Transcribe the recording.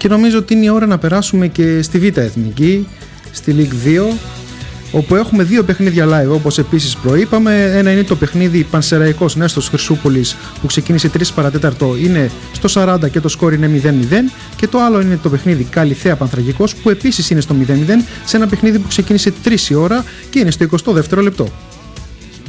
Και νομίζω ότι είναι η ώρα να περάσουμε και στη Β' Εθνική, στη League 2, όπου έχουμε δύο παιχνίδια live, όπως επίσης προείπαμε. Ένα είναι το παιχνίδι Πανσεραϊκός Νέστος Χρυσούπολης, που ξεκίνησε 3 παρατέταρτο, είναι στο 40 και το σκόρ είναι 0-0. Και το άλλο είναι το παιχνίδι Καλιθέα Πανθρακικός, που επίσης είναι στο 0-0, σε ένα παιχνίδι που ξεκίνησε 3 η ώρα και είναι στο 22ο λεπτό.